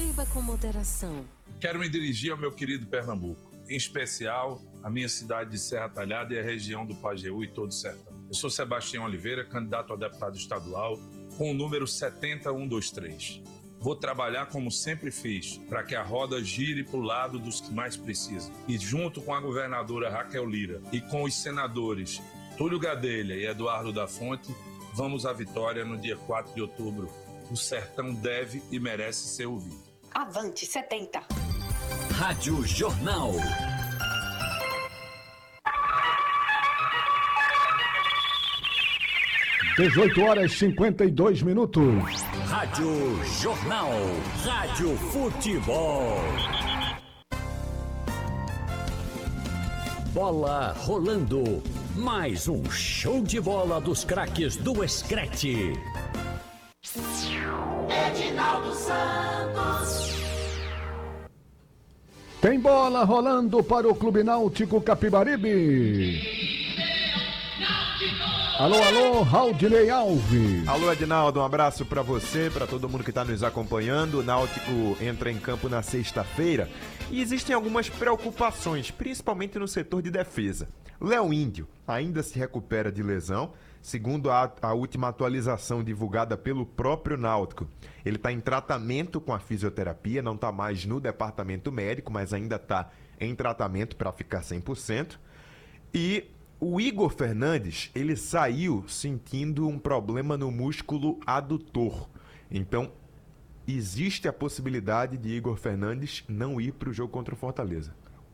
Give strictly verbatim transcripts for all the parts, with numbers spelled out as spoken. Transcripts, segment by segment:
Beba com moderação. Quero me dirigir ao meu querido Pernambuco, em especial a minha cidade de Serra Talhada e a região do Pajeú e todo o sertão. Eu sou Sebastião Oliveira, candidato a deputado estadual, com o número setenta mil cento e vinte e três. Vou trabalhar como sempre fiz, para que a roda gire para o lado dos que mais precisam. E junto com a governadora Raquel Lira e com os senadores Túlio Gadelha e Eduardo da Fonte, vamos à vitória no dia quatro de outubro. O sertão deve e merece ser ouvido. Avante setenta. Rádio Jornal. dezoito horas e cinquenta e dois minutos. Rádio Jornal. Rádio Futebol. Bola rolando. Mais um show de bola dos craques do Escrete. Edinaldo Santos. Tem bola rolando para o Clube Náutico Capibaribe. Alô, alô, Raudinei Alves. Alô, Edinaldo, um abraço para você, para todo mundo que está nos acompanhando. O Náutico entra em campo na sexta-feira e existem algumas preocupações, principalmente no setor de defesa. Léo Índio ainda se recupera de lesão, segundo a, a última atualização divulgada pelo próprio Náutico. Ele está em tratamento com a fisioterapia, não está mais no departamento médico, mas ainda está em tratamento para ficar cem por cento. E o Igor Fernandes, ele saiu sentindo um problema no músculo adutor. Então, existe a possibilidade de Igor Fernandes não ir para o jogo contra o Fortaleza.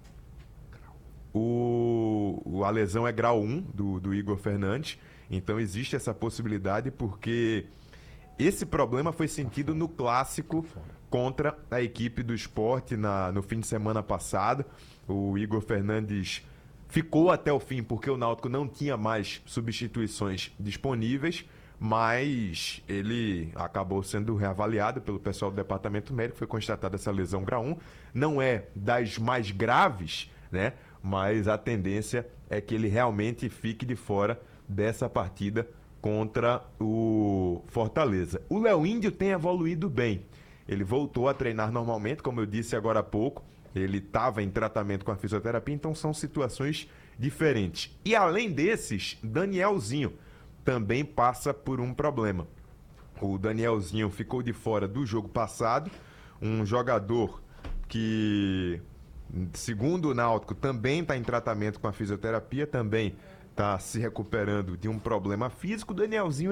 O, a lesão é grau um do, do Igor Fernandes, então existe essa possibilidade porque esse problema foi sentido no clássico contra a equipe do Sport na, no fim de semana passado. O Igor Fernandes ficou até o fim porque o Náutico não tinha mais substituições disponíveis, mas ele acabou sendo reavaliado pelo pessoal do departamento médico, foi constatada essa lesão grau um, não é das mais graves, né? Mas a tendência é que ele realmente fique de fora dessa partida contra o Fortaleza. O Léo Índio tem evoluído bem, ele voltou a treinar normalmente, como eu disse agora há pouco. Ele estava em tratamento com a fisioterapia, então são situações diferentes. E além desses, Danielzinho também passa por um problema. O Danielzinho ficou de fora do jogo passado, um jogador que, segundo o Náutico, também está em tratamento com a fisioterapia, também está se recuperando de um problema físico. O Danielzinho